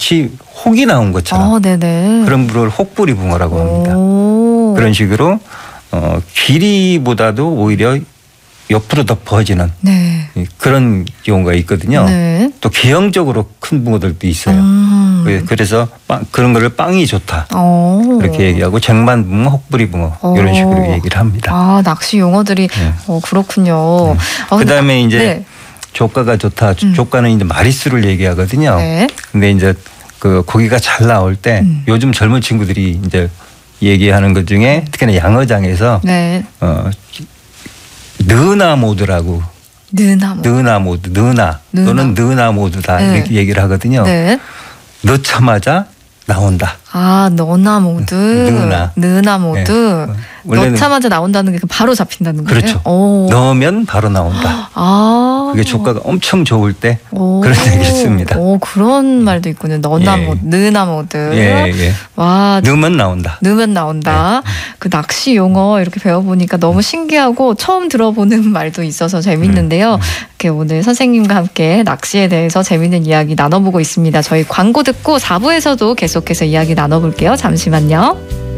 마치 혹이 나온 것처럼 네네. 그런 물을 혹부리 붕어라고 합니다. 그런 식으로 길이보다도 오히려 옆으로 더 퍼지는 네. 그런 경우가 있거든요. 네. 또 개형적으로 큰 붕어들도 있어요. 그래서 그런 거를 빵이 좋다. 그렇게 얘기하고 쟁반붕어, 혹부리 붕어 이런 식으로 얘기를 합니다. 낚시 용어들이 그렇군요. 그다음에 이제 조가가 좋다. 조가는 이제 마리수를 얘기하거든요. 네. 근데 이제 그 고기가 잘 나올 때 요즘 젊은 친구들이 이제 얘기하는 것 중에 특히나 양어장에서 네. 느나 모드라고. 느나 모드. 느나 또는 느나 모드다. 이렇게 얘기를 하거든요. 네. 넣자마자 나온다. 너나 모드. 느나 모드. 원래는 넣자마자 나온다는 게 바로 잡힌다는 거예요? 그렇죠. 넣으면 바로 나온다. 그게 조가가 엄청 좋을 때 그런 얘기를 씁니다. 그런 말도 있군요. 너나 모드, 느나 모드. 와, 넣으면 나온다. 넣으면 나온다. 그 낚시 용어 이렇게 배워보니까 너무 신기하고 처음 들어보는 말도 있어서 재밌는데요. 이렇게 오늘 선생님과 함께 낚시에 대해서 재밌는 이야기 나눠보고 있습니다. 저희 광고 듣고 4부에서도 계속해서 이야기 나눠볼게요. 잠시만요.